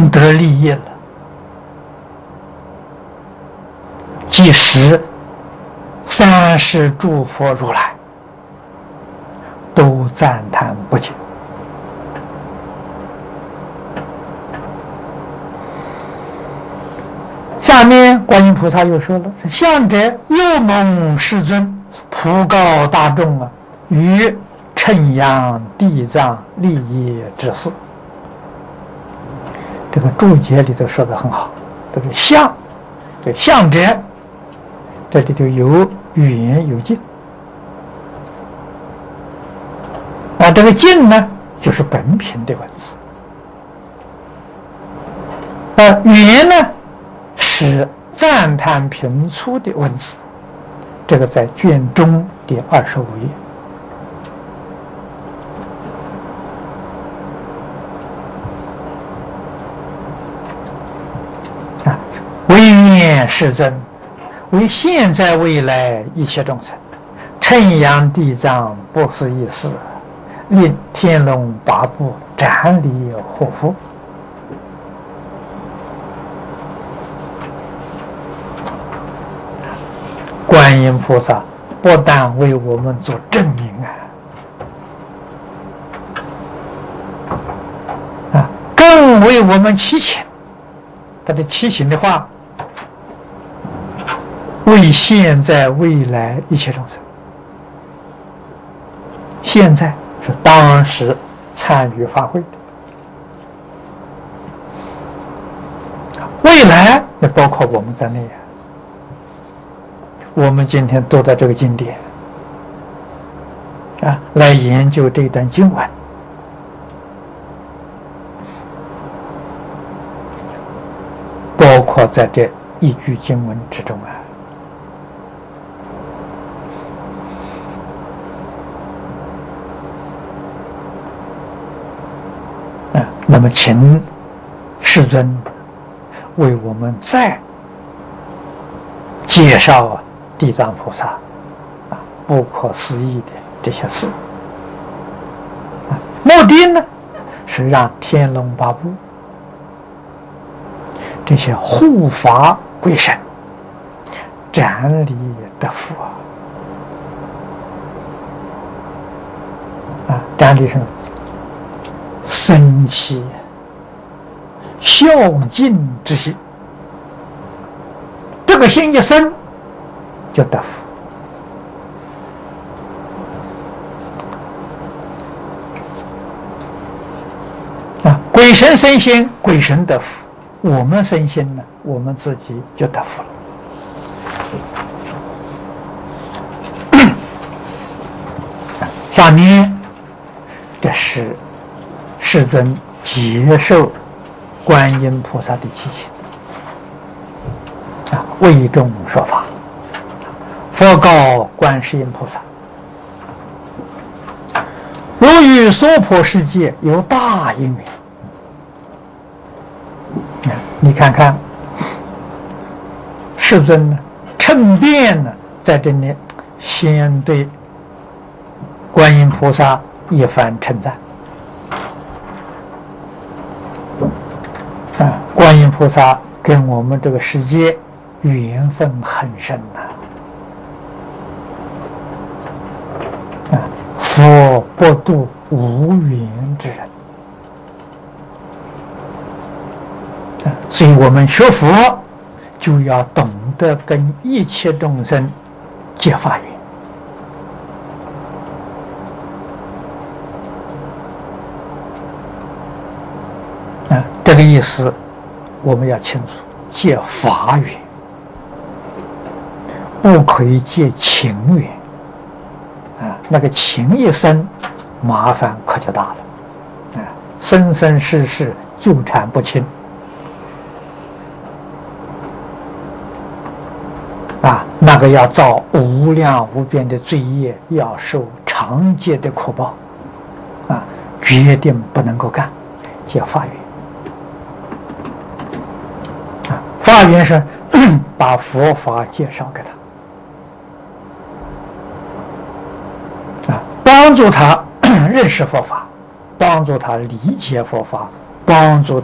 更得利益了。即使三世诸佛如来都赞叹不尽。下面观音菩萨又说了：“向者又蒙世尊普告大众于称扬地藏利益之事。”这个注解里头说的很好，都是相，对相者，这里头有远有近。这个近呢，就是本品的文字。远呢，是赞叹品粗的文字。这个在卷中第25页。唯念世尊，为现在未来一切众生，称扬地藏不思议事，令天龙八部瞻礼护福。观音菩萨不但为我们做证明更为我们祈请。他的祈请的话，为现在未来一切众生。现在是当时参与发挥的，未来也包括我们在内。我们今天读的这个经典来研究这段经文，包括在这一句经文之中那么请世尊为我们再介绍地藏菩萨不可思议的这些事，目的呢是让天龙八部这些护法鬼神瞻礼得福瞻礼是生起孝敬之心，这个心一生就得福。鬼神生心，鬼神得福；我们生心呢，我们自己就得福了。下面，这是世尊接受观音菩萨的祈请为众说法。佛告观世音菩萨：如于娑婆世界有大因缘。你看看，世尊呢，称辩呢，在这里先对观音菩萨一番称赞。观音菩萨跟我们这个世界缘分很深佛不度无缘之人。所以我们学佛就要懂得跟一切众生结法缘。这个意思我们要清楚，结法缘，不可以结情缘。那个情一生，麻烦可就大了。生生世世纠缠不清。那个要造无量无边的罪业，要受长劫的苦报，决定不能够干。结法缘，法缘是把佛法介绍给他，帮助他认识佛法，帮助他理解佛法，帮助